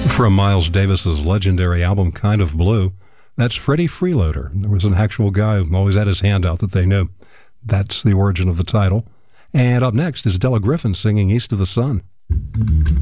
From Miles Davis's legendary album Kind of Blue, that's Freddie Freeloader. There was an actual guy who always had his hand out that they knew. That's the origin of the title. And up next is Della Griffin singing East of the Sun.